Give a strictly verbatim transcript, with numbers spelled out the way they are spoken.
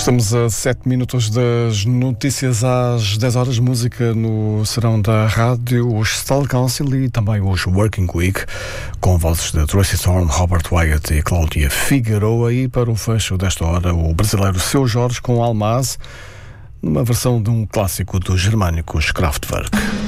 Estamos a sete minutos das notícias às dez horas, música no serão da rádio, os Style Council e também os Working Week, com vozes de Tracy Thorn, Robert Wyatt e Cláudia Figueroa. E para o fecho desta hora, o brasileiro Seu Jorge com Almaz, numa versão de um clássico dos germânicos Kraftwerk.